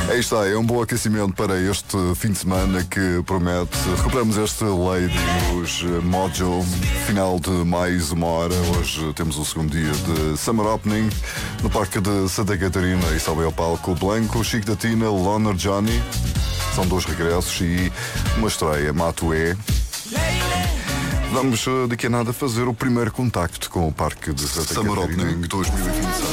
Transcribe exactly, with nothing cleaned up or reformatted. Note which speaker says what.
Speaker 1: Aí está, é um bom aquecimento para este fim de semana que promete. Recuperamos este Lady, os Mojo, final de mais uma hora. Hoje temos o segundo dia de Summer Opening no Parque de Santa Catarina e sobe ao palco Blanco, Chico da Tina, Loner Johnny. São dois regressos e uma estreia, Matuê. Vamos daqui a nada fazer o primeiro contacto com o Parque de Santa
Speaker 2: Summer
Speaker 1: Catarina.
Speaker 2: Opening dois mil e vinte e seis.